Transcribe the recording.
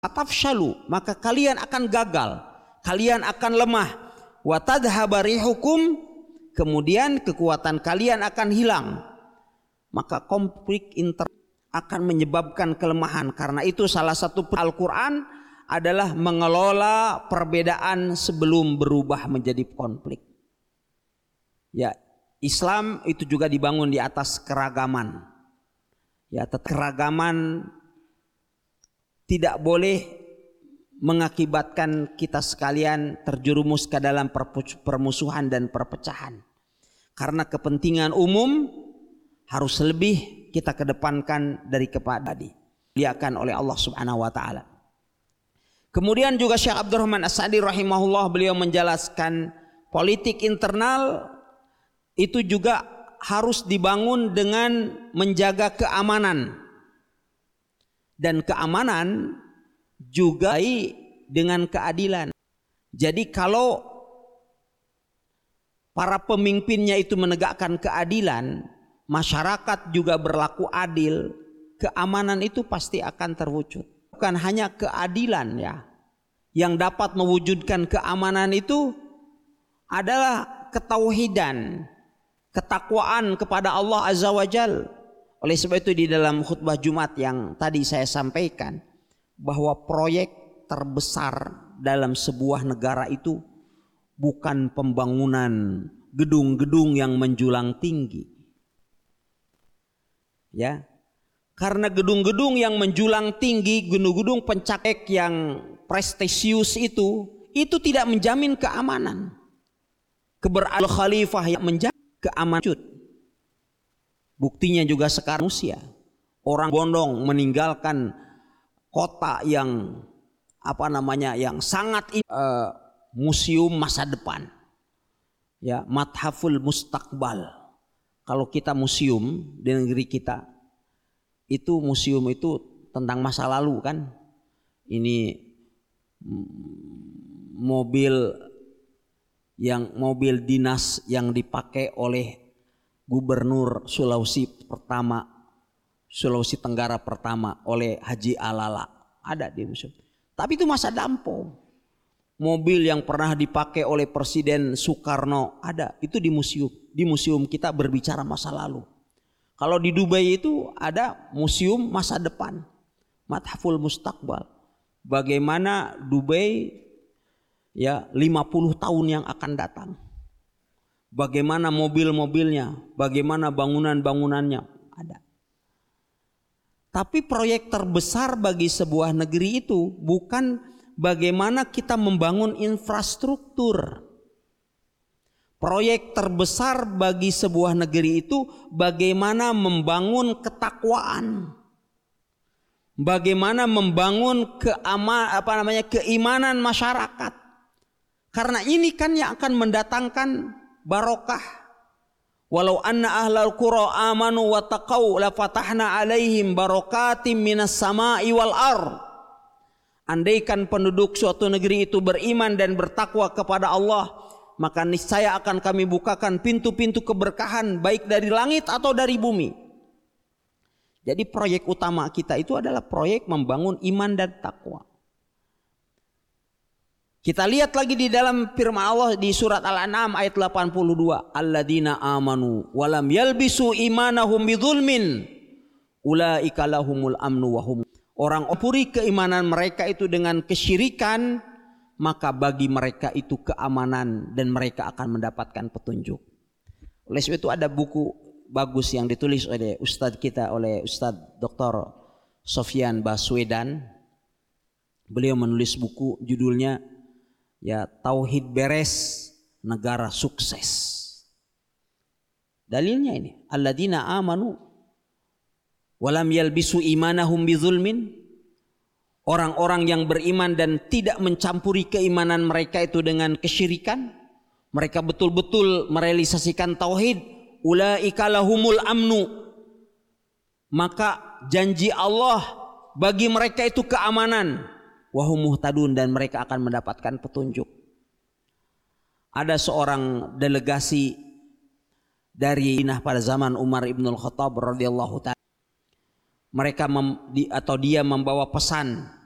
Atafshalu, maka kalian akan gagal, kalian akan lemah. Wa tadhhaba rihukum, kemudian kekuatan kalian akan hilang. Maka konflik akan menyebabkan kelemahan. Karena itu salah satu Al-Quran adalah mengelola perbedaan sebelum berubah menjadi konflik. Ya, Islam itu juga dibangun di atas keragaman. Ya, keragaman tidak boleh mengakibatkan kita sekalian terjerumus ke dalam permusuhan dan perpecahan. Karena kepentingan umum harus lebih kita kedepankan dari kepada dimuliakan oleh Allah Subhanahu wa taala. Kemudian juga Syekh Abdurrahman As-Sa'di rahimahullah, beliau menjelaskan politik internal itu juga harus dibangun dengan menjaga keamanan. Dan keamanan juga dengan keadilan. Jadi kalau para pemimpinnya itu menegakkan keadilan, masyarakat juga berlaku adil, keamanan itu pasti akan terwujud. Bukan hanya keadilan ya, yang dapat mewujudkan keamanan itu adalah ketauhidan, ketakwaan kepada Allah Azza wa Jalla. Oleh sebab itu di dalam khutbah Jumat yang tadi saya sampaikan, bahwa proyek terbesar dalam sebuah negara itu bukan pembangunan gedung-gedung yang menjulang tinggi. Ya. Karena gedung-gedung yang menjulang tinggi, gedung-gedung pencakek yang prestisius itu tidak menjamin keamanan. Keberadaan khalifah yang menjamin keamanan. Buktinya juga sekarang Rusia. Orang bondong meninggalkan kota yang yang sangat museum masa depan. Ya, Mathaful Mustaqbal. Kalau kita museum di negeri kita, itu museum itu tentang masa lalu kan. Ini mobil dinas yang dipakai oleh Gubernur Sulawesi Tenggara pertama oleh Haji Alala, ada di museum. Tapi itu masa lampau. Mobil yang pernah dipakai oleh Presiden Soekarno ada, itu di museum. Di museum kita berbicara masa lalu. Kalau di Dubai itu ada museum masa depan, Mathaful Mustaqbal. Bagaimana Dubai ya 50 tahun yang akan datang. Bagaimana mobil-mobilnya, bagaimana bangunan-bangunannya ada. Tapi proyek terbesar bagi sebuah negeri itu bukan bagaimana kita membangun infrastruktur. Proyek terbesar bagi sebuah negeri itu bagaimana membangun ketakwaan. Bagaimana membangun keimanan masyarakat. Karena ini kan yang akan mendatangkan barokah. Walau anna ahlal qura amanu wa taqaw la fatahna alaihim barakatim minas sama'i wal ard. Andaikan penduduk suatu negeri itu beriman dan bertakwa kepada Allah, maka niscaya akan kami bukakan pintu-pintu keberkahan baik dari langit atau dari bumi. Jadi proyek utama kita itu adalah proyek membangun iman dan takwa. Kita lihat lagi di dalam firman Allah di surat Al-An'am ayat 82. Alladzina amanu walam yalbisu imanahum bidzulmin ulaika lahumul amnu wa hum. Orang puri keimanan mereka itu dengan kesyirikan, maka bagi mereka itu keamanan dan mereka akan mendapatkan petunjuk. Oleh sebab itu ada buku bagus yang ditulis oleh Ustadz kita, oleh Ustadz Dr. Sofyan Baswedan. Beliau menulis buku judulnya ya Tauhid Beres Negara Sukses. Dalilnya ini, alladzina amanu walam yalbisu imanahum bidzulmin. Orang-orang yang beriman dan tidak mencampuri keimanan mereka itu dengan kesyirikan. Mereka betul-betul merealisasikan tauhid. Ulaika lahumul amnu. Maka janji Allah bagi mereka itu keamanan. Wahum muhtadun, dan mereka akan mendapatkan petunjuk. Ada seorang delegasi dari Madinah pada zaman Umar ibn al-Khattab radhiyallahu ta'ala. Dia membawa pesan